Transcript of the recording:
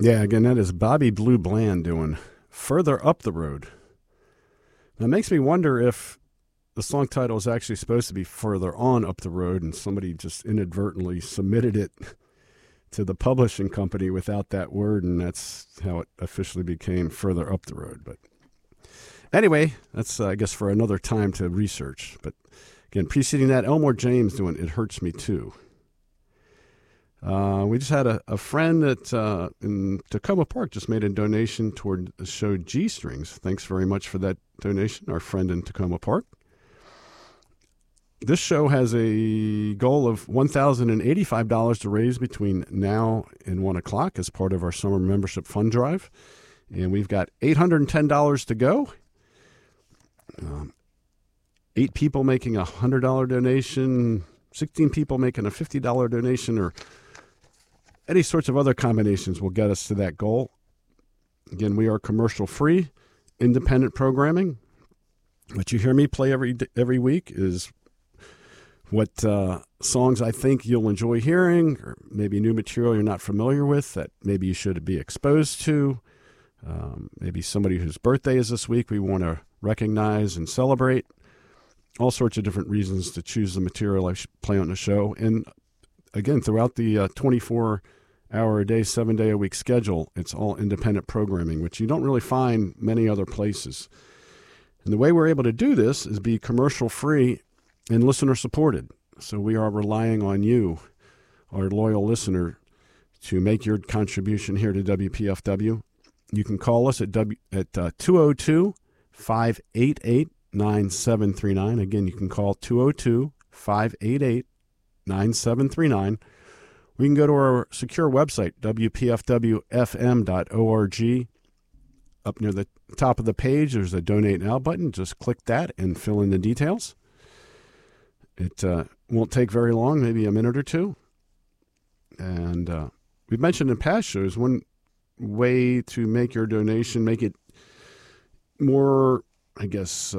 Yeah, again, that is Bobby Blue Bland doing Further Up the Road. Now, it makes me wonder if the song title is actually supposed to be Further On Up the Road, and somebody just inadvertently submitted it to the publishing company without that word, and that's how it officially became Further Up the Road. But anyway, that's, I guess, for another time to research. But again, preceding that, Elmore James doing It Hurts Me Too. We just had a friend in Tacoma Park just made a donation toward the show G Strings. Thanks very much for that donation, our friend in Tacoma Park. This show has a goal of $1,085 to raise between now and 1 o'clock as part of our summer membership fund drive. And we've got $810 to go. 8 people making a $100 donation, 16 people making a $50 donation, or any sorts of other combinations will get us to that goal. Again, we are commercial-free, independent programming. What you hear me play every week is what songs I think you'll enjoy hearing, or maybe new material you're not familiar with that maybe you should be exposed to. Maybe somebody whose birthday is this week we want to recognize and celebrate. All sorts of different reasons to choose the material I play on the show. And again, throughout the 24-hour-a-day, 7-day-a-week schedule, it's all independent programming, which you don't really find many other places. And the way we're able to do this is be commercial-free and listener-supported. So we are relying on you, our loyal listener, to make your contribution here to WPFW. You can call us at 202-588-9739. Again, you can call 202-588-9739. We can go to our secure website, WPFWFM.org. Up near the top of the page, there's a Donate Now button. Just click that and fill in the details. It won't take very long, maybe a minute or two. And we've mentioned in past shows, one way to make your donation, make it more, I guess,